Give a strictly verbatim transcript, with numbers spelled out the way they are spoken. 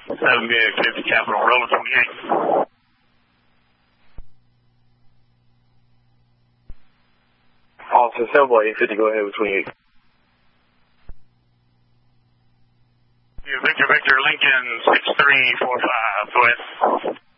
seven B X fifty Capital, rolling twenty-eight. Officer seven boy eight fifty, go ahead with twenty-eight. Yeah, Victor, Victor, Lincoln six three four five, go ahead.